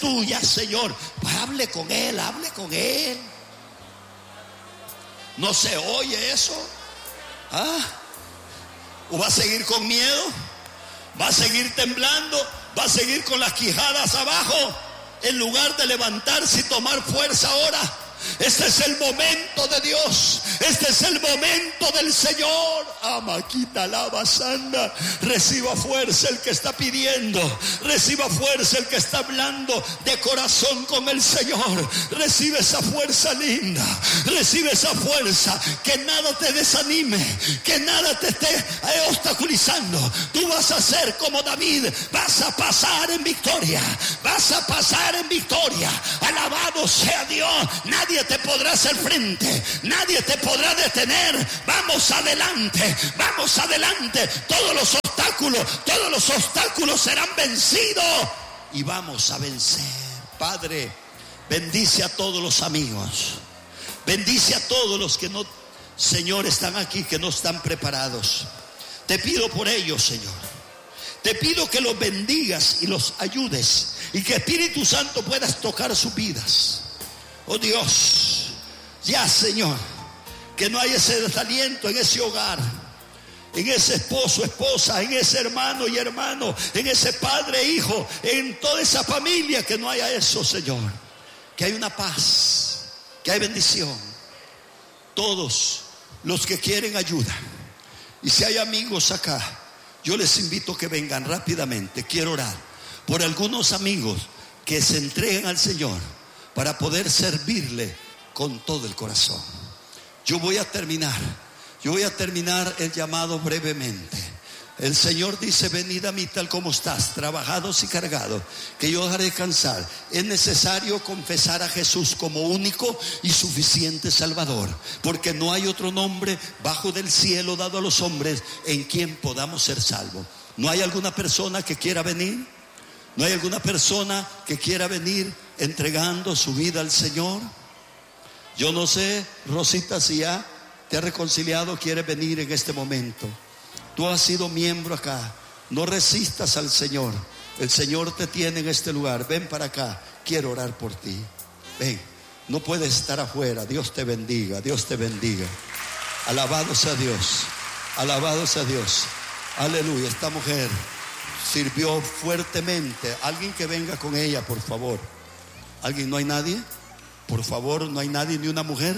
tuya, Señor. Hable con Él, hable con Él. ¿No se oye eso? ¿O va a seguir con miedo? ¿Va a seguir temblando? ¿Va a seguir con las quijadas abajo? En lugar de levantarse y tomar fuerza ahora. Este es el momento de Dios. Este es el momento del Señor. Amaquita lava sanda. Reciba fuerza el que está pidiendo. Reciba fuerza el que está hablando de corazón con el Señor. Recibe esa fuerza linda. Recibe esa fuerza. Que nada te desanime. Que nada te esté obstaculizando. Tú vas a ser como David. Vas a pasar en victoria. Vas a pasar en victoria. Alabado sea Dios. Nadie te podrá hacer frente, nadie te podrá detener. Vamos adelante, vamos adelante. Todos los obstáculos serán vencidos y vamos a vencer. Padre, bendice a todos los amigos, bendice a todos los que no, Señor, están aquí, que no están preparados. Te pido por ellos, Señor. Te pido que los bendigas y los ayudes, y que Espíritu Santo puedas tocar sus vidas. Oh Dios, ya, Señor, que no haya ese desaliento en ese hogar, en ese esposo, esposa, en ese hermano y hermano, en ese padre, hijo, en toda esa familia, que no haya eso, Señor. Que hay una paz, que hay bendición. Todos los que quieren ayuda, y si hay amigos acá, yo les invito a que vengan rápidamente. Quiero orar por algunos amigos que se entreguen al Señor para poder servirle con todo el corazón. Yo voy a terminar el llamado brevemente. El Señor dice: venid a mí tal como estás, trabajados y cargados, que yo os haré descansar. Es necesario confesar a Jesús como único y suficiente Salvador, porque no hay otro nombre bajo del cielo dado a los hombres en quien podamos ser salvos. ¿No hay alguna persona que quiera venir? ¿No hay alguna persona que quiera venir entregando su vida al Señor? Yo no sé, Rosita, si ya te has reconciliado, quieres venir en este momento. Tú has sido miembro acá. No resistas al Señor. El Señor te tiene en este lugar. Ven para acá, quiero orar por ti. Ven, no puedes estar afuera. Dios te bendiga, Dios te bendiga. Alabado sea Dios, alabado sea Dios. Aleluya. Esta mujer sirvió fuertemente. Alguien que venga con ella, por favor. ¿Alguien? ¿No hay nadie? Por favor, ¿no hay nadie, ni una mujer?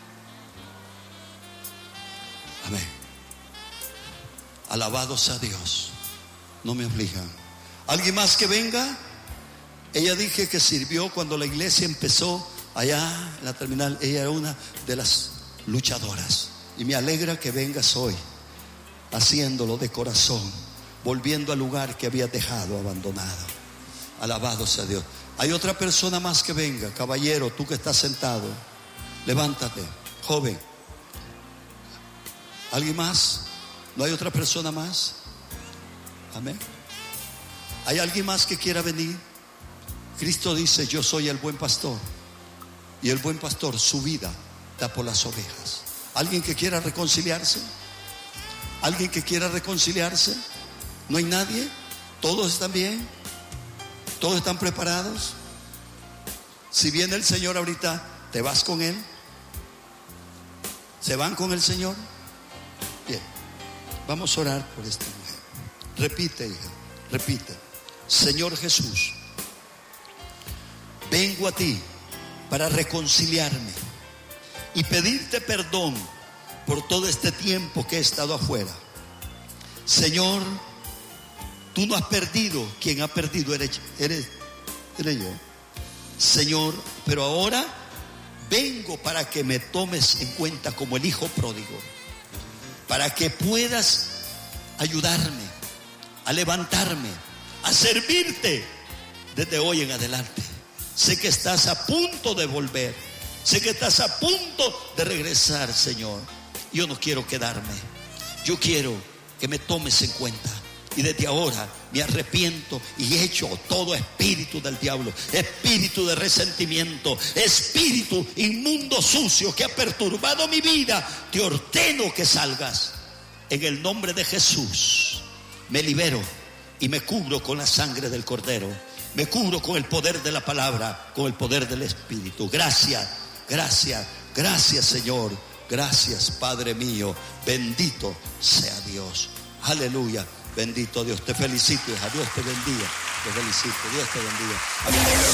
Amén. Alabado sea Dios. No me aflijan. ¿Alguien más que venga? Ella dije que sirvió cuando la iglesia empezó allá en la terminal. Ella era una de las luchadoras. Y me alegra que vengas hoy, haciéndolo de corazón, volviendo al lugar que habías dejado abandonado. Alabado sea Dios. Hay otra persona más que venga. Caballero, tú que estás sentado, levántate, joven. ¿Alguien más? ¿No hay otra persona más? Amén. ¿Hay alguien más que quiera venir? Cristo dice: yo soy el buen pastor, y el buen pastor su vida da por las ovejas. ¿Alguien que quiera reconciliarse? ¿Alguien que quiera reconciliarse? ¿No hay nadie? ¿Todos están bien? ¿Todos están preparados? Si viene el Señor ahorita, ¿te vas con Él? ¿Se van con el Señor? Bien, vamos a orar por esta mujer. Repite, hija, repite. Señor Jesús, vengo a ti para reconciliarme y pedirte perdón por todo este tiempo que he estado afuera. Señor, tú no has perdido. Quien ha perdido eres yo, Señor. Pero ahora vengo para que me tomes en cuenta como el hijo pródigo, para que puedas ayudarme a levantarme, a servirte desde hoy en adelante. Sé que estás a punto de volver, sé que estás a punto de regresar, Señor. Yo no quiero quedarme, yo quiero que me tomes en cuenta. Y desde ahora me arrepiento y echo todo espíritu del diablo, espíritu de resentimiento, espíritu inmundo, sucio, que ha perturbado mi vida. Te ordeno que salgas. En el nombre de Jesús me libero y me cubro con la sangre del Cordero. Me cubro con el poder de la palabra, con el poder del Espíritu. Gracias, gracias, gracias, Señor. Gracias, Padre mío. Bendito sea Dios. Aleluya. Bendito Dios. Te felicito, hija. Dios te bendiga. Te felicito. Dios te bendiga. Amén.